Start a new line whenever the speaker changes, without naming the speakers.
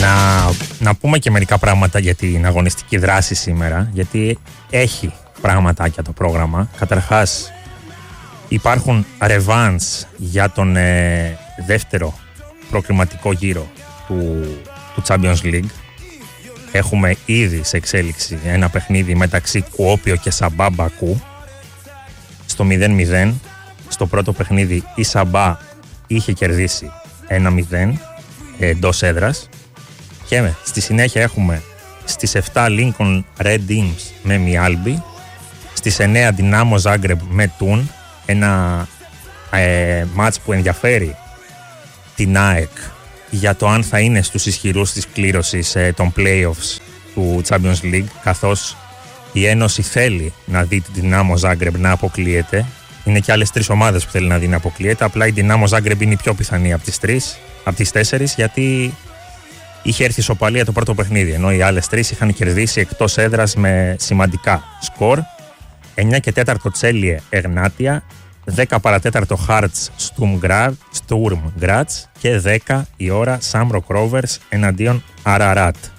Να πούμε και μερικά πράγματα για την αγωνιστική δράση σήμερα, γιατί έχει πραγματάκια το πρόγραμμα. Καταρχάς, υπάρχουν revanche για τον δεύτερο προκριματικό γύρο του Champions League. Έχουμε ήδη σε εξέλιξη ένα παιχνίδι μεταξύ Κουόπιο και Σαμπά Μπακού. Στο 0-0, στο πρώτο παιχνίδι η Σαμπά είχε κερδίσει 1-0 εντός έδρας. Και στη συνέχεια έχουμε στις 7 Lincoln Red Imps με Μιάλμπι, στις 9 Dinamo Zagreb με Τούν, ένα μάτς που ενδιαφέρει την ΑΕΚ για το αν θα είναι στους ισχυρούς της κλήρωσης των playoffs του Champions League, καθώς η Ένωση θέλει να δει την Dinamo Zagreb να αποκλείεται. Είναι και άλλες 3 ομάδες που θέλει να δει να αποκλείεται, απλά η Dinamo Zagreb είναι η πιο πιθανή από τις 4, γιατί είχε έρθει ισοπαλία το πρώτο παιχνίδι, ενώ οι άλλες 3 είχαν κερδίσει εκτός έδρας με σημαντικά σκορ. 9 και 4 Τσέλιε Εγνάτια, 10 παρατέταρτο Χάρτς Στουρμ Γκράτς και 10 η ώρα Σάμροκ Ρόβερς εναντίον Αραράτ.